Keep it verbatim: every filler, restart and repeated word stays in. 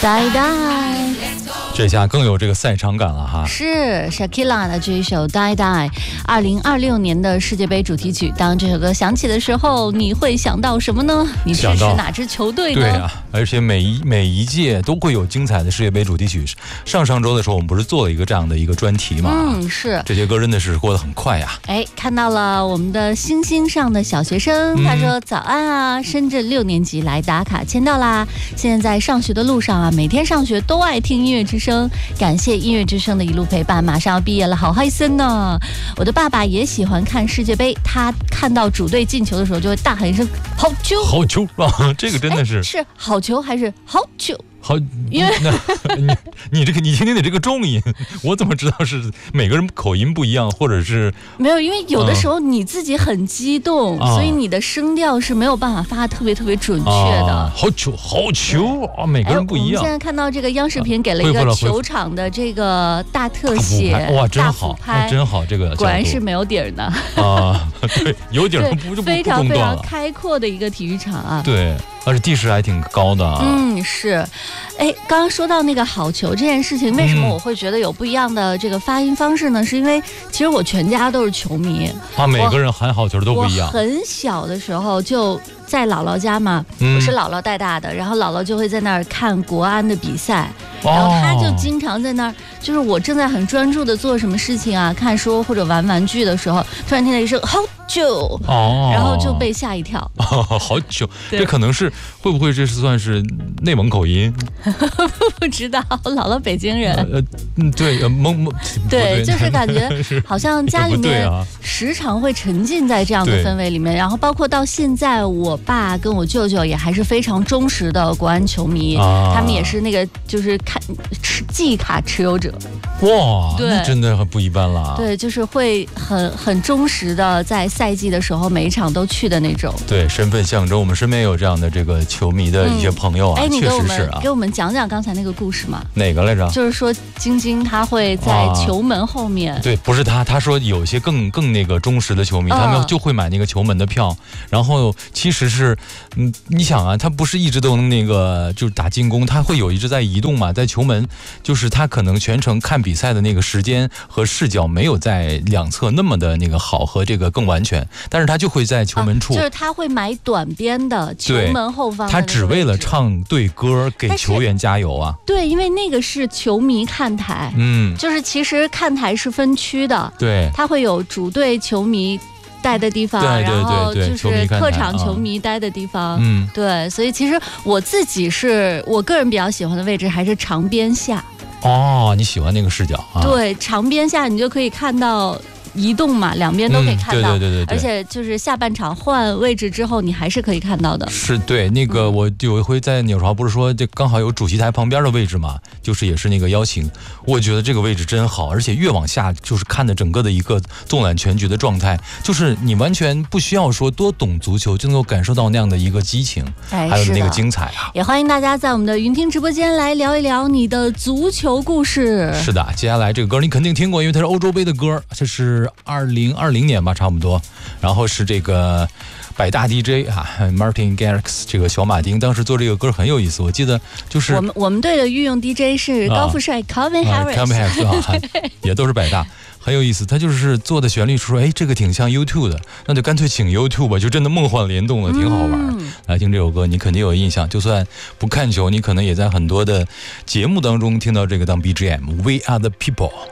Die Die， 这下更有这个赛场感了哈。 是 Shakira 的这一首 Die Die， 二零二六年的世界杯主题曲。当这首歌响起的时候，你会想到什么呢？你支持哪支球队呢？ 对啊，而且每一每一届都会有精彩的世界杯主题曲。上上周的时候，我们不是做了一个这样的一个专题嘛？ 嗯，是。 这些歌真的是过得很快呀。 哎，看到了我们的星星上的小学生，他说早安啊，深圳六年级来打卡签到啦。现在在上学的路上啊，每天上学都爱听音乐之声，感谢音乐之声的一路陪伴。马上要毕业了，好嗨森呢！我的爸爸也喜欢看世界杯，他看到主队进球的时候就会大喊一声好球， 好球啊！这个真的是是好球还是好球？ 好，因为你你这个你听听你这个重音，我怎么知道是每个人口音不一样，或者是没有？因为有的时候你自己很激动， 嗯、 所以你的声调是没有办法发特别特别准确的。 啊、好球，好球啊！每个人不一样。 哎、我们现在看到这个央视频给了一个球场的这个大特写， 哇，真好，哎、真好，这个果然是没有底儿的啊！对，有底儿不就不非常非常中断了。 开阔的一个体育场啊！ 对。而且地势还挺高的啊。 嗯，是。哎，刚刚说到那个好球这件事情，为什么我会觉得有不一样的这个发音方式呢？嗯、是因为其实我全家都是球迷， 啊，每个人喊好球都不一样。 我很小的时候就在姥姥家嘛，嗯、我是姥姥带大的，然后姥姥就会在那儿看国安的比赛，然后她就经常在那儿，就是我正在很专注的做什么事情啊，看书或者玩玩具的时候，突然听到一声好球，哦，然后就被吓一跳。 哦、好球，这可能是会不会这是算是内蒙口音？ 不知道，姥姥北京人。 呃，嗯，对，呃，蒙蒙， 对，就是感觉好像家里面时常会沉浸在这样的氛围里面，然后包括到现在，我爸跟我舅舅也还是非常忠实的国安球迷，啊、他们也是那个就是看持季卡持有者。 哇，那真的很不一般了。 对，就是会很很忠实的在赛季的时候每一场都去的那种。 对，身份象征，我们身边有这样的这个球迷的一些朋友啊， 嗯、 确实是啊。 给我们讲讲刚才那个故事嘛？ 哪个来着？ 就是说晶晶她会在球门后面。 啊、对，不是他，他说有些更更那个忠实的球迷，嗯、他们就会买那个球门的票，然后其实是，嗯，你想啊，他不是一直都能那个就是打进攻，他会有一直在移动嘛，在球门，就是他可能全程看比赛的那个时间和视角没有在两侧那么的那个好和这个更完全，但是他就会在球门处， 啊、就是他会买短边的球门后方的， 他只为了唱对歌给球员加油啊。 对，因为那个是球迷看台， 嗯， 就是其实看台是分区的， 对， 他会有主队球迷待的地方， 对对对对， 然后就是客场球迷待的地方， 嗯， 对，所以其实我自己是我个人比较喜欢的位置还是长边下。 哦，你喜欢那个视角啊？ 对，长边下你就可以看到移动嘛，两边都可以看到， 嗯、对, 对, 对, 对, 对， 而且就是下半场换位置之后，你还是可以看到的。 是对，那个我有一回在鸟巢，不是说这刚好有主席台旁边的位置嘛，就是也是那个邀请，我觉得这个位置真好，而且越往下就是看的整个的一个纵览全局的状态，就是你完全不需要说多懂足球就能够感受到那样的一个激情， 哎， 还有那个精彩啊！ 也欢迎大家在我们的云听直播间来聊一聊你的足球故事。 是的，接下来这个歌你肯定听过，因为它是欧洲杯的歌，这是二零二零年吧，差不多。然后是这个百大 D J 啊 ，Martin Garrix 这个小马丁，当时做这个歌很有意思。我记得就是我们我们队的御用 D J 是高富帅 Calvin Harris，Calvin Harris 啊，也都是百大。很有意思，他就是做的旋律说，哎，这个挺像 YouTube 的，那就干脆请 YouTube 吧，就真的梦幻联动了，挺好玩。嗯、来听这首歌，你肯定有印象，就算不看球，你可能也在很多的节目当中听到这个当 B G M。We are the people。